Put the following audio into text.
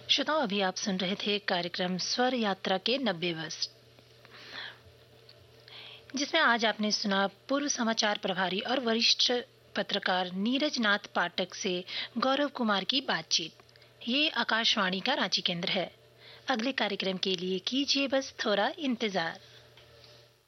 श्रोताओं, अभी आप सुन रहे थे कार्यक्रम स्वर यात्रा के 90 वर्ष, जिसमें आज आपने सुना पूर्व समाचार प्रभारी और वरिष्ठ पत्रकार नीरज नाथ पाठक से गौरव कुमार की बातचीत। ये आकाशवाणी का रांची केंद्र है। अगले कार्यक्रम के लिए कीजिए बस थोड़ा इंतजार।